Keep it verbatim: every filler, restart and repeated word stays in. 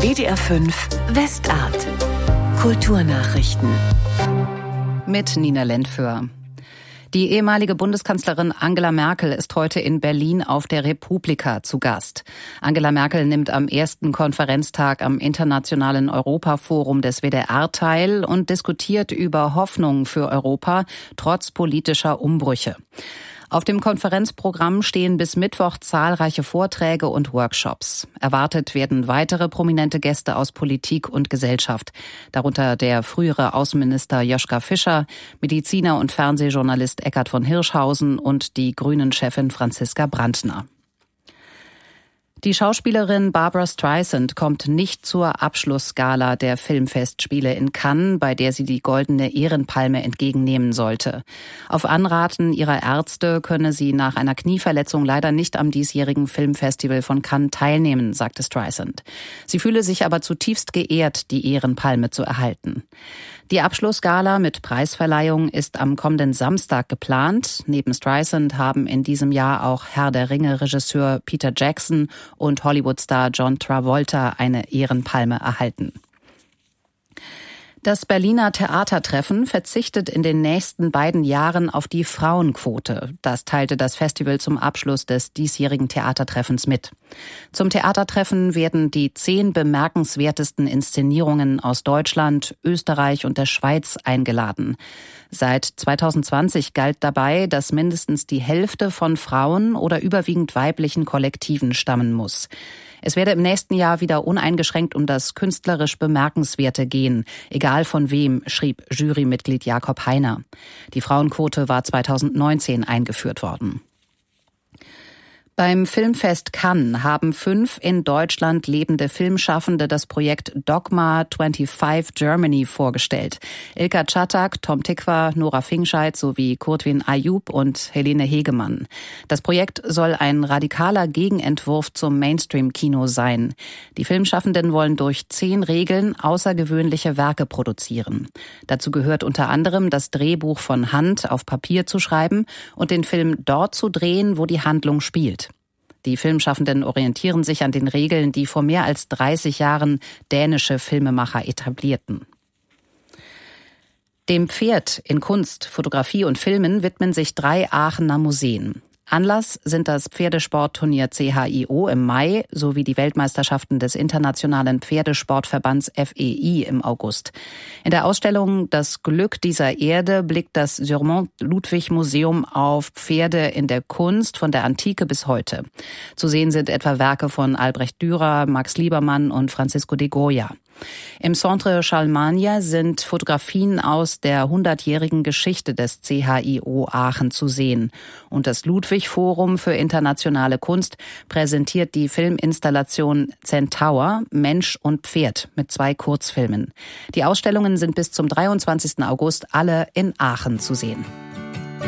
D D R fünf Westart. Kulturnachrichten. Mit Nina Lentföhr. Die ehemalige Bundeskanzlerin Angela Merkel ist heute in Berlin auf der Republika zu Gast. Angela Merkel nimmt am ersten Konferenztag am Internationalen Europaforum des W D R teil und diskutiert über Hoffnung für Europa trotz politischer Umbrüche. Auf dem Konferenzprogramm stehen bis Mittwoch zahlreiche Vorträge und Workshops. Erwartet werden weitere prominente Gäste aus Politik und Gesellschaft, darunter der frühere Außenminister Joschka Fischer, Mediziner und Fernsehjournalist Eckart von Hirschhausen und die Grünen-Chefin Franziska Brandner. Die Schauspielerin Barbra Streisand kommt nicht zur Abschlussgala der Filmfestspiele in Cannes, bei der sie die Goldene Ehrenpalme entgegennehmen sollte. Auf Anraten ihrer Ärzte könne sie nach einer Knieverletzung leider nicht am diesjährigen Filmfestival von Cannes teilnehmen, sagte Streisand. Sie fühle sich aber zutiefst geehrt, die Ehrenpalme zu erhalten. Die Abschlussgala mit Preisverleihung ist am kommenden Samstag geplant. Neben Streisand haben in diesem Jahr auch Herr der Ringe-Regisseur Peter Jackson und Hollywood-Star John Travolta eine Ehrenpalme erhalten. Das Berliner Theatertreffen verzichtet in den nächsten beiden Jahren auf die Frauenquote. Das teilte das Festival zum Abschluss des diesjährigen Theatertreffens mit. Zum Theatertreffen werden die zehn bemerkenswertesten Inszenierungen aus Deutschland, Österreich und der Schweiz eingeladen. Seit zweitausendzwanzig galt dabei, dass mindestens die Hälfte von Frauen oder überwiegend weiblichen Kollektiven stammen muss. Es werde im nächsten Jahr wieder uneingeschränkt um das künstlerisch Bemerkenswerte gehen, egal von wem, schrieb Jurymitglied Jakob Heiner. Die Frauenquote war zweitausendneunzehn eingeführt worden. Beim Filmfest Cannes haben fünf in Deutschland lebende Filmschaffende das Projekt Dogma fünfundzwanzig Germany vorgestellt. Ilka Czatak, Tom Tykwer, Nora Fingscheid sowie Kurtwin Ayub und Helene Hegemann. Das Projekt soll ein radikaler Gegenentwurf zum Mainstream-Kino sein. Die Filmschaffenden wollen durch zehn Regeln außergewöhnliche Werke produzieren. Dazu gehört unter anderem, das Drehbuch von Hand auf Papier zu schreiben und den Film dort zu drehen, wo die Handlung spielt. Die Filmschaffenden orientieren sich an den Regeln, die vor mehr als dreißig Jahren dänische Filmemacher etablierten. Dem Pferd in Kunst, Fotografie und Filmen widmen sich drei Aachener Museen. Anlass sind das Pferdesportturnier C H I O im Mai sowie die Weltmeisterschaften des Internationalen Pferdesportverbands F E I im August. In der Ausstellung Das Glück dieser Erde blickt das Syrmont-Ludwig-Museum auf Pferde in der Kunst von der Antike bis heute. Zu sehen sind etwa Werke von Albrecht Dürer, Max Liebermann und Francisco de Goya. Im Centre Charlemagne sind Fotografien aus der hundertjährigen Geschichte des C H I O Aachen zu sehen. Und das Ludwig-Forum für internationale Kunst präsentiert die Filminstallation Centaur, Mensch und Pferd mit zwei Kurzfilmen. Die Ausstellungen sind bis zum dreiundzwanzigsten August alle in Aachen zu sehen.